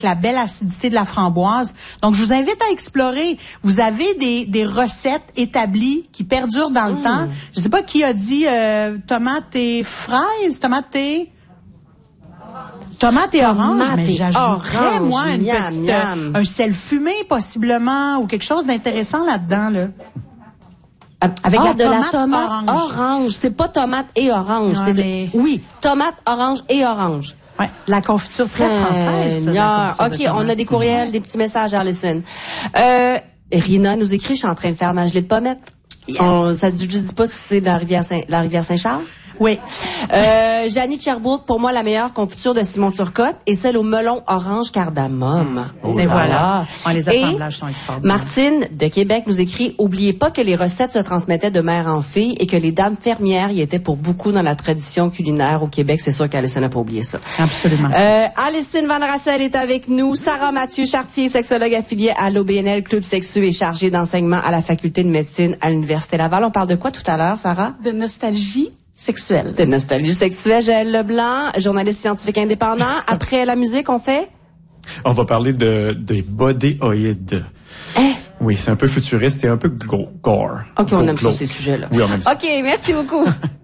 la belle acidité de la framboise. Donc, je vous invite à explorer. Vous avez des recettes établies qui perdurent dans le temps. Je sais pas qui a dit tomates et fraises, tomates et orange, mais j'ajouterais, moi, un sel fumé, possiblement, ou quelque chose d'intéressant là-dedans, là. Avec la tomate orange. C'est pas tomate et orange. Ouais, oui, tomate, orange et orange. Ouais, la confiture très française. OK, on a des courriels, des petits messages, Alison. Rina nous écrit, je suis en train de faire ma gelée de pommettes. Yes. Je dis pas si c'est la rivière Saint-Charles. Oui. Janie de Sherbrooke, pour moi, la meilleure confiture de Simon Turcotte est celle au melon orange cardamome. Et voilà. Les assemblages sont extraordinaires. Martine de Québec nous écrit, oubliez pas que les recettes se transmettaient de mère en fille et que les dames fermières y étaient pour beaucoup dans la tradition culinaire au Québec. C'est sûr qu'Alison n'a pas oublié ça. Absolument. Alison Van Rassel est avec nous. Sarah Mathieu Chartier, sexologue affiliée à l'OBNL Club Sexu et chargée d'enseignement à la faculté de médecine à l'Université Laval. On parle de quoi tout à l'heure, Sarah? De nostalgie sexuelle. De nostalgie sexuelle. Joël Leblanc, journaliste scientifique indépendant. Après la musique, on fait? On va parler des bodéoïdes. Oui, c'est un peu futuriste et un peu gore. OK, on aime ça, ces sujets-là. Oui, on aime ça. OK, merci beaucoup.